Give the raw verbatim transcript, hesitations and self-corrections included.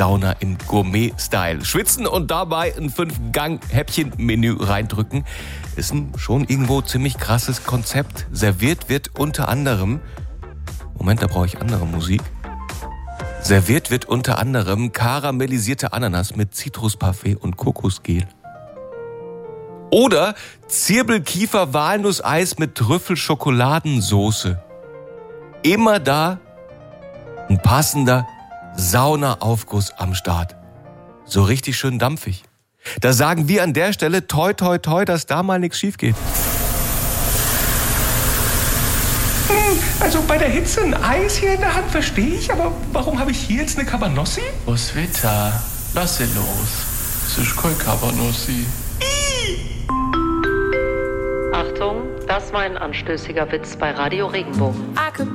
Sauna im Gourmet-Style. Schwitzen und dabei ein fünf-Gang-Häppchen-Menü reindrücken ist ein schon irgendwo ziemlich krasses Konzept. Serviert wird unter anderem... Moment, da brauche ich andere Musik. Serviert wird unter anderem karamellisierte Ananas mit Zitrusparfait und Kokosgel. Oder Zirbelkiefer-Walnusseis mit Trüffelschokoladensoße. Immer da ein passender Saunaaufguss am Start. So richtig schön dampfig. Da sagen wir an der Stelle toi toi toi, dass da mal nichts schief geht. Also bei der Hitze ein Eis hier in der Hand verstehe ich, aber warum habe ich hier jetzt eine Cabanossi? Roswitha, lass sie los. Es ist kein Cabanossi. Achtung, das war ein anstößiger Witz bei Radio Regenbogen.